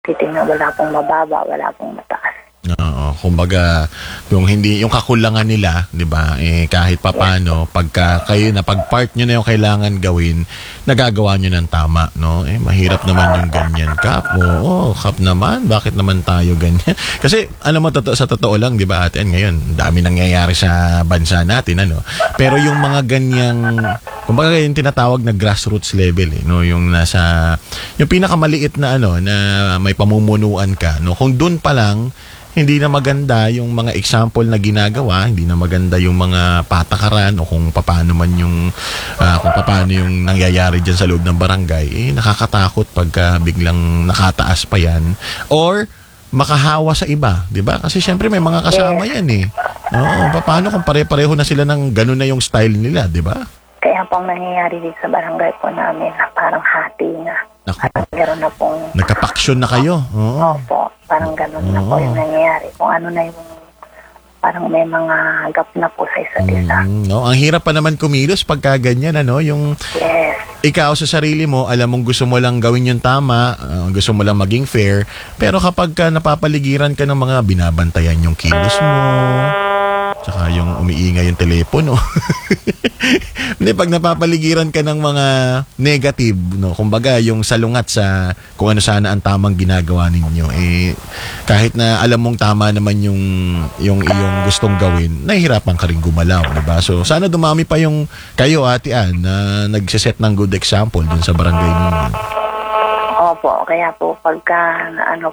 titingnan, wala pong mababa, wala pong mataas. Oo, kumbaga yung kakulangan nila, 'di ba? Kahit papaano pagka kayo na pag-part niyo na yung kailangan gawin, nagagawa niyo ng tama, no? Mahirap naman yung ganyan, Kap. Oo, Kap naman, bakit naman tayo ganyan? Kasi alam mo sa totoo lang, 'di ba, Ate Ann, ngayon, dami nangyayari sa bansa natin, ano. Pero yung mga ganyang kumbaga yung tinatawag na grassroots level, no, yung pinakamaliit na na may pamumunuan ka, no. Kung doon pa lang hindi na maganda yung mga example na ginagawa, hindi na maganda yung mga patakaran o kung paano man kung paano yung nangyayari diyan sa loob ng barangay, nakakatakot pagka biglang nakataas pa yan or makahawa sa iba, 'di ba? Kasi syempre may mga kasama yan Oo, paano kung pare-pareho na sila ng ganun na yung style nila, 'di ba? Kaya pong nangyayari dito sa barangay po namin na parang hati na. Parang meron na pong... Nagka-faction na kayo? Oo. Opo, parang ganun na po yung nangyayari. Kung ano na yung... Parang may mga gap na po sa isa't isa. No, ang hirap pa naman kumilos pagka ganyan, yung... Yes. Ikaw sa sarili mo, alam mong gusto mo lang gawin yung tama, gusto mo lang maging fair, pero kapag napapaligiran ka ng mga binabantayan yung kilos mo, tsaka yung umiingay yung telepono. Hindi, pag napapaligiran ka ng mga negative, no, kumbaga yung salungat sa kung ano sana ang tamang ginagawa ninyo, kahit na alam mong tama naman yung iyong gustong gawin, nahihirapan ka rin gumalaw, diba? So, sana dumami pa yung kayo, Ate Ann, na nagsiset ng good example dun sa barangay ninyo. Opo, kaya po pagka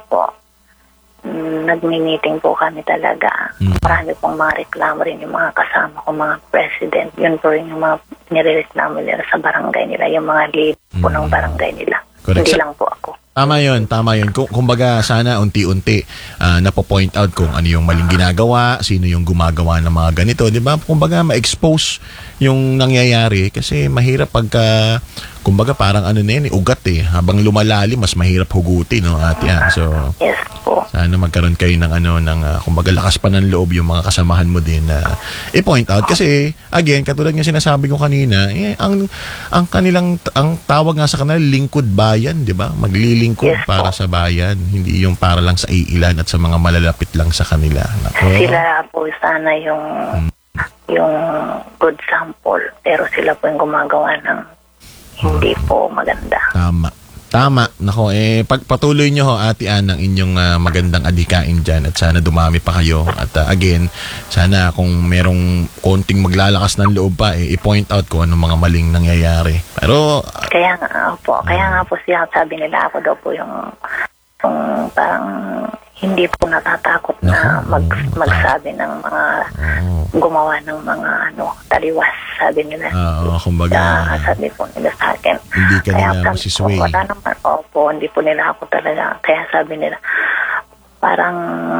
nagmi-meeting po kami talaga. Marami pong mga reklamo rin yung mga kasama ko, mga president. Yun po rin yung mga nirereklamo nila sa barangay nila, yung mga lead po ng barangay nila. Correct. Hindi lang po ako. Tama yun. Kumbaga sana unti-unti napo-point out kung ano yung maling ginagawa, sino yung gumagawa ng mga ganito, di ba? Kumbaga ma-expose yung nangyayari kasi mahirap pagka kumbaga parang ugat habang lumalalim mas mahirap hugutin, no, Ate Ann. So yes po. Sana magkaroon kayo ng kumbaga lakas pa ng loob yung mga kasamahan mo din na i-point out kasi again katulad ng sinasabi ko kanina, ang tawag nga sa kanila lingkod bayan, 'di ba? Maglilingkod para sa bayan, hindi yung para lang sa iilan at sa mga malalapit lang sa kanila. Nako. Sila po sana yung good sample pero sila po yung gumagawa ng hindi po maganda. Tama. Nako, pagpatuloy nyo Ate Ann ang inyong magandang adhikain dyan at sana dumami pa kayo. At again, sana kung merong konting maglalakas ng loob pa, i-point out kung anong mga maling nangyayari. Pero... Kaya nga po siya, sabi nila ako daw po yung parang hindi po natatakot na magsabi ng mga gumawa ng mga taliwas, sabi nila. Kumbaga. Sabi po nila sa akin. Hindi ka nila masisway. Wala naman. Opo, hindi po nila ako talaga. Kaya sabi nila, parang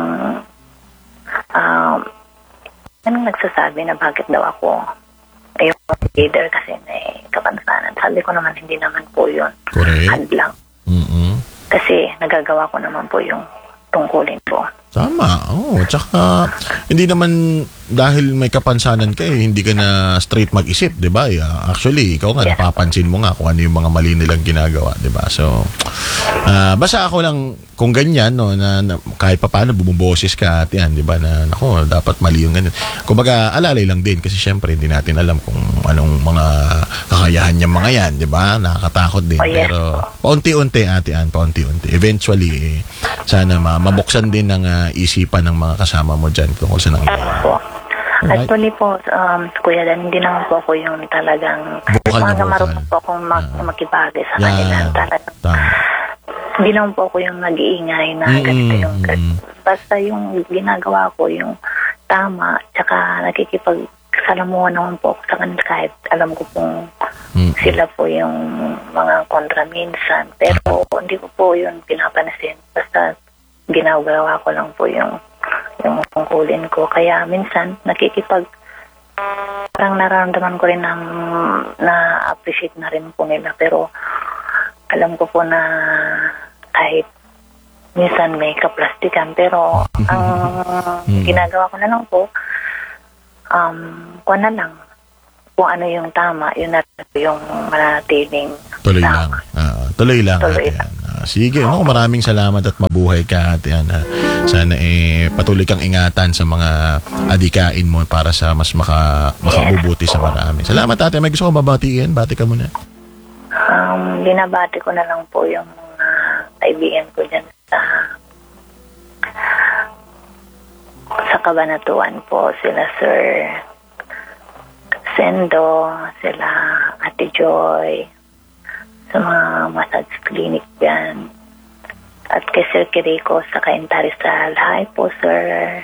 anong nagsasabi na bakit daw ako yung leader kasi may kapansanan. Sabi ko naman, hindi naman po yun. Correct. Hadlang. Kasi nagagawa ko naman po yung tungkulin ko. Tama. Tsaka hindi naman dahil may kapansanan ka hindi ka na straight mag-isip, 'di ba? Actually, ikaw nga napapansin mo nga kung ano yung mga mali nilang ginagawa, 'di ba? So, basta ako lang kung ganyan na kahit papaano bumuboses ka at yan, 'di ba? Na nako, dapat mali yung ganun. Kumbaga, alalay lang din kasi syempre hindi natin alam kung anong mga kakayahan niya mga yan, 'di ba? Nakakatakot din. Pero paunti-unti, Ate Ann, paunti-unti. Eventually, sana mabuksan din ng isipan ng mga kasama mo dyan tungkol sa nangyayari. Actually po, Kuya Dan, hindi naman po ako yung talagang marunong po akong makibagay sa kanila. Hindi naman po ako yung nag-iingay na ganito yung basta yung ginagawa ko yung tama, tsaka nakikipagsalamuhan naman po ako sa kanila kahit alam ko pong sila po yung mga kontra minsan. Pero hindi ko po yun pinapansin. Basta ginagawa ko lang po yung tungkulin ko. Kaya minsan, parang nararamdaman ko rin na-appreciate na rin po nila. Pero alam ko po na kahit minsan may kaplastikan. Pero ang ginagawa ko na lang po, kung na lang, kung ano yung tama, yun na yung mananatiling tuloy tama. Tuloy lang. Sige, maraming salamat at mabuhay ka, Ate Ann. Sana patuloy kang ingatan sa mga adikain mo para sa mas makabubuti sa marami. Salamat, Ate. May gusto ko babatiin? Bati ka muna. Binabati ko na lang po yung mga kaibigan ko dyan sa Cabanatuan po. Sila Sir Sendo, sila Ate Joy, sa mga massage clinic dyan. At kay Sir Kiriko sa Kaintarisal. Hi po, sir.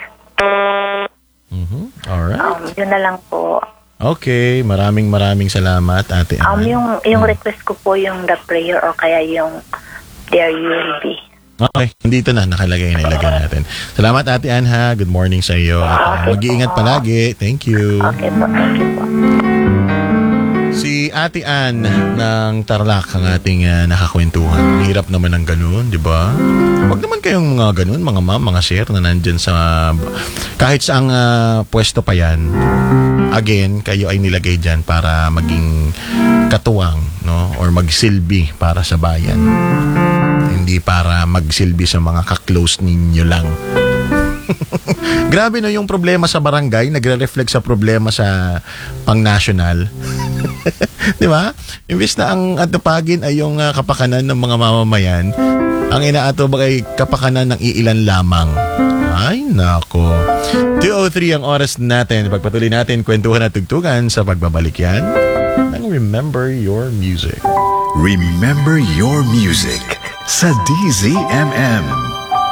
Alright. Yun na lang po. Okay, maraming salamat, Ate Ann. Yung request ko po yung The Prayer o kaya yung There You Will Be. Okay, dito na nakalagay na ilagay natin. Salamat, Ate Ann, ha. Good morning sa iyo. At mag-iingat palagi. Thank you. Okay po, thank you po. Si Ate Ann ng Tarlac ang ating nakakwentuhan. Hirap naman ng ganun, di ba? Huwag naman kayong mga ganun, mga ma'am, mga sir na nandyan sa kahit saang pwesto pa yan. Again, kayo ay nilagay dyan para maging katuwang, no? Or magsilbi para sa bayan. Hindi para magsilbi sa mga ka-close ninyo lang. Grabe, no, yung problema sa barangay nagre-reflect sa problema sa pang-national. Di ba? Imbis na ang atupagin ay yung kapakanan ng mga mamamayan, ang inaatubag ay kapakanan ng iilan lamang. Ay, nako. 2:03 ang oras natin. Pagpatuloy natin kwentuhan at tugtugan sa pagbabalik yan ng Remember Your Music. Remember Your Music sa DZMM.